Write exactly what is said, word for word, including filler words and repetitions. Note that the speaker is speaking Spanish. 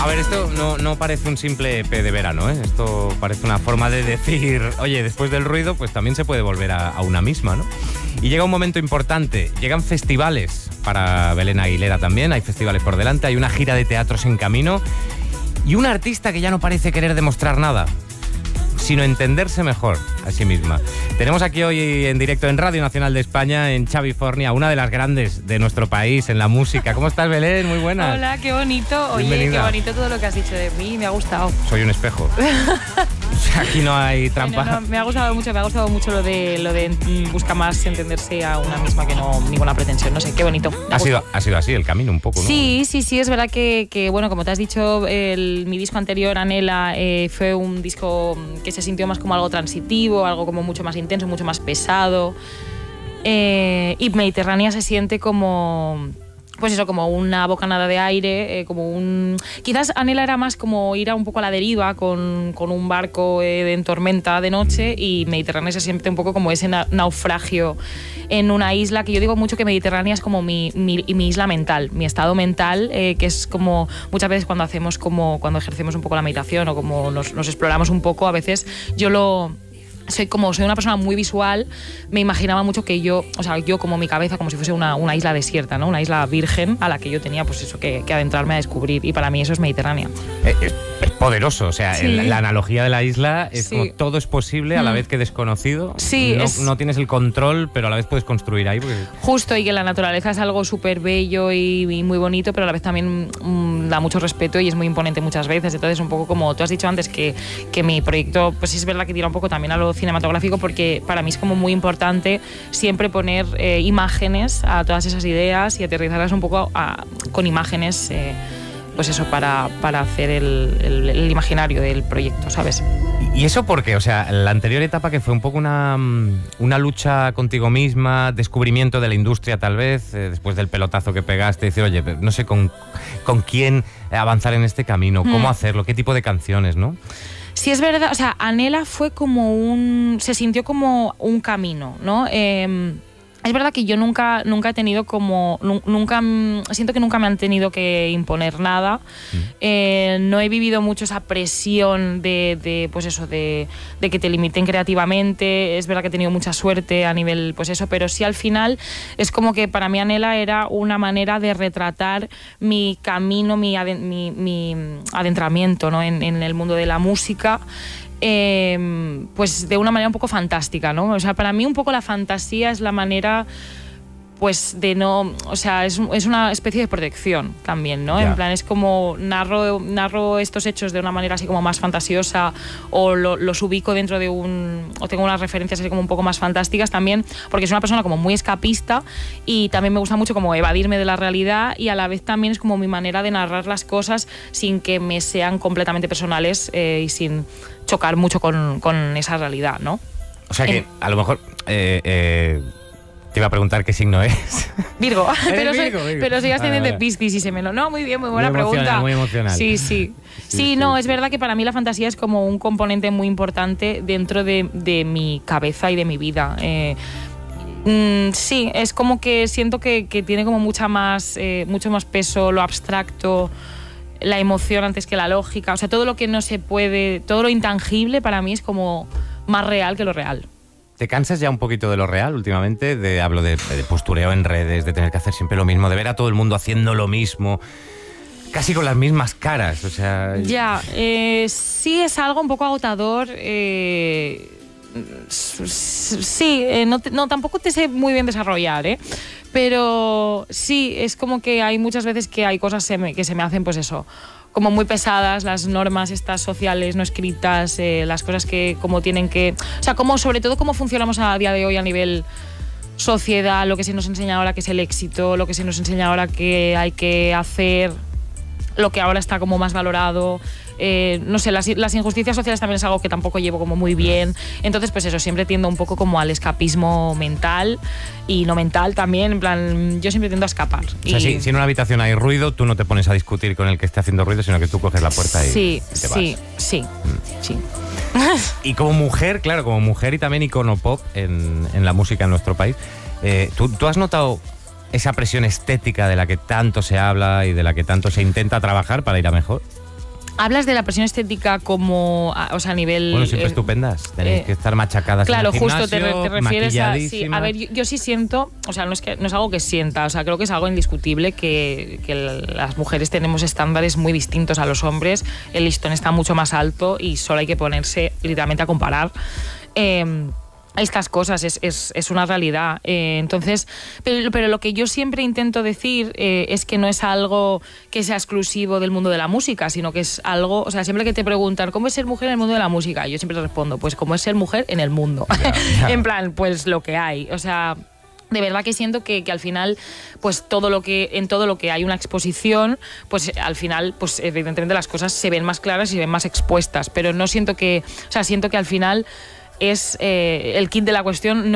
ver, esto no, no parece un simple E P de verano, ¿eh? Esto parece una forma de decir, oye, después del ruido, pues también se puede volver a, a una misma, ¿no? Y llega un momento importante, llegan festivales para Belén Aguilera también, hay festivales por delante, hay una gira de teatros en camino y una artista que ya no parece querer demostrar nada, sino entenderse mejor a sí misma. Tenemos aquí hoy en directo en Radio Nacional de España, en Chavifornia, una de las grandes de nuestro país en la música. ¿Cómo estás, Belén? Muy buenas. Hola, qué bonito. Oye, Bienvenida. qué bonito todo lo que has dicho de mí, me ha gustado. Soy un espejo. Aquí no hay trampa. Bueno, no, me ha gustado mucho, me ha gustado mucho lo de lo de busca más entenderse a una misma que no ninguna pretensión. No sé, qué bonito. Ha sido, ha sido así el camino un poco, ¿no? Sí, sí, sí, es verdad que, que bueno, como te has dicho, el, mi disco anterior, Anhela, eh, fue un disco que se sintió más como algo transitivo, algo como mucho más intenso, mucho más pesado. Eh, y Mediterránea se siente como... pues eso, como una bocanada de aire, eh, como un... Quizás Anhela era más como ir a un poco a la deriva con, con un barco eh, en tormenta de noche, y Mediterránea se siente un poco como ese na naufragio en una isla, que yo digo mucho que Mediterránea es como mi, mi, mi isla mental, mi estado mental, eh, que es como muchas veces cuando hacemos como, cuando ejercemos un poco la meditación o como nos, nos exploramos un poco, a veces yo lo... Soy como soy una persona muy visual, me imaginaba mucho que yo, o sea, yo como mi cabeza, como si fuese una, una isla desierta, ¿no? Una isla virgen a la que yo tenía, pues eso, que, que adentrarme a descubrir. Y para mí eso es Mediterránea. Eh, es, es poderoso, o sea, Sí. el, la analogía de la isla es Sí. como todo es posible a la vez que desconocido. Sí, no, es- no tienes el control, pero a la vez puedes construir ahí. Porque... Justo, y que la naturaleza es algo súper bello y, y muy bonito, pero a la vez también mm, da mucho respeto y es muy imponente muchas veces. Entonces, un poco como tú has dicho antes, que, que mi proyecto, pues es verdad que tira un poco también a lo cinematográfico, porque para mí es como muy importante siempre poner eh, imágenes a todas esas ideas y aterrizarlas un poco a, con imágenes, eh, pues eso, para, para hacer el, el, el imaginario del proyecto, ¿sabes? ¿Y eso por qué? O sea, la anterior etapa que fue un poco una, una lucha contigo misma, descubrimiento de la industria tal vez, eh, después del pelotazo que pegaste, decir, oye, no sé con, con quién avanzar en este camino, cómo Mm. hacerlo, qué tipo de canciones, ¿no? Sí, es verdad, o sea, Anhela fue como un... se sintió como un camino, ¿no? Eh, es verdad que yo nunca, nunca he tenido como... nu- nunca mm, siento que nunca me han tenido que imponer nada. Mm. Eh, no he vivido mucho esa presión de, de pues eso, de, de que te limiten creativamente. Es verdad que he tenido mucha suerte a nivel, pues eso, pero sí al final es como que para mí Anhela era una manera de retratar mi camino, mi, aden- mi, mi adentramiento, ¿no? en, en el mundo de la música. Eh, pues de una manera un poco fantástica, ¿no? O sea, para mí un poco la fantasía es la manera, pues de no, o sea, es, es una especie de protección también, ¿no? Ya. En plan, es como narro, narro estos hechos de una manera así como más fantasiosa, o lo, los ubico dentro de un, o tengo unas referencias así como un poco más fantásticas también, porque soy una persona como muy escapista y también me gusta mucho como evadirme de la realidad, y a la vez también es como mi manera de narrar las cosas sin que me sean completamente personales, eh, y sin chocar mucho con, con esa realidad, ¿no? O sea que En- a lo mejor... Eh, eh, te iba a preguntar qué signo es. Virgo, pero, soy, Virgo, Virgo. pero soy ascendente Vale, vale. Piscis y se me lo... No, muy bien, muy buena Muy emocional, pregunta. muy emocional. Sí, sí. Sí, sí, no, sí. es verdad que para mí la fantasía es como un componente muy importante dentro de, de mi cabeza y de mi vida. Eh, mm, sí, es como que siento que, que tiene como mucha más, eh, mucho más peso lo abstracto, la emoción antes que la lógica. O sea, todo lo que no se puede, todo lo intangible para mí es como más real que lo real. ¿Te cansas ya un poquito de lo real últimamente? De, hablo de, de postureo en redes, de tener que hacer siempre lo mismo, de ver a todo el mundo haciendo lo mismo, casi con las mismas caras, o sea... Ya, eh, sí es algo un poco agotador. Eh, s- s- sí, eh, no, te- no, tampoco te sé muy bien desarrollar, ¿eh? Pero sí, es como que hay muchas veces que hay cosas se me- que se me hacen, pues eso, como muy pesadas, las normas estas sociales no escritas, eh, las cosas que como tienen que... O sea, como, sobre todo cómo funcionamos a día de hoy a nivel sociedad, lo que se nos enseña ahora que es el éxito, lo que se nos enseña ahora que hay que hacer, lo que ahora está como más valorado. Eh, no sé, las, las injusticias sociales también es algo que tampoco llevo como muy bien. Entonces, pues eso, siempre tiendo un poco como al escapismo mental y no mental también. En plan, yo siempre tiendo a escapar. O sea, Y- si, si en una habitación hay ruido, tú no te pones a discutir con el que esté haciendo ruido, sino que tú coges la puerta y, Sí, y te vas. sí, sí, sí. Y como mujer, claro, como mujer y también icono pop en, en la música en nuestro país, eh, ¿tú, ¿tú has notado esa presión estética de la que tanto se habla y de la que tanto se intenta trabajar para ir a mejor? Hablas de la presión estética como, o sea, a nivel... Bueno, siempre eh, estupendas, tenéis eh, que estar machacadas claro, en el justo te, gimnasio, te refieres a... Sí, maquilladísimas. a ver, yo, yo sí siento, o sea, no es, que, no es algo que sienta, o sea, creo que es algo indiscutible que, que las mujeres tenemos estándares muy distintos a los hombres, el listón está mucho más alto y solo hay que ponerse literalmente a comparar. Eh, estas cosas, es, es, es una realidad. Eh, entonces, pero, pero lo que yo siempre intento decir eh, es que no es algo que sea exclusivo del mundo de la música, sino que es algo, o sea, siempre que te preguntan ¿cómo es ser mujer en el mundo de la música? Yo siempre respondo, pues como es ser mujer en el mundo. Yeah, yeah. En plan, pues lo que hay. O sea, de verdad que siento que, que al final, pues todo lo que, en todo lo que hay una exposición, pues al final, pues evidentemente las cosas se ven más claras y se ven más expuestas, pero no siento que, o sea, siento que al final es eh, el kit de la cuestión. No